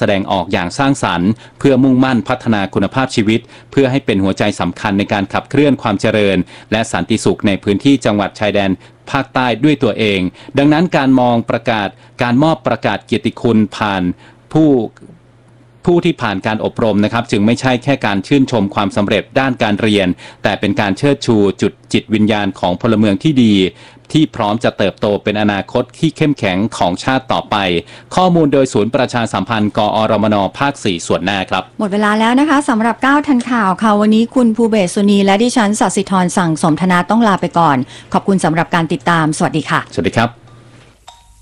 แสดงออกอย่างสร้างสรรค์เพื่อมุ่งมั่นพัฒนาคุณภาพชีวิตเพื่อให้เป็นหัวใจสำคัญในการขับเคลื่อนความเจริญและสันติสุขในพื้นที่จังหวัดชายแดนภาคใต้ด้วยตัวเองดังนั้นการมอบประกาศเกียรติคุณผ่านผู้ที่ผ่านการอบรมนะครับจึงไม่ใช่แค่การชื่นชมความสำเร็จด้านการเรียนแต่เป็นการเชิดชูจุดจิตวิญญาณของพลเมืองที่ดีที่พร้อมจะเติบโตเป็นอนาคตที่เข้มแข็งของชาติต่อไปข้อมูลโดยศูนย์ประชาสัมพันธ์กอรมนภาค 4 ส่วนหน้าครับหมดเวลาแล้วนะคะสำหรับ9ทันข่าวค่ะวันนี้คุณภูเบศสุนีและดิฉันศศิธรสั่งสมธนาต้องลาไปก่อนขอบคุณสำหรับการติดตามสวัสดีค่ะสวัสดีครับ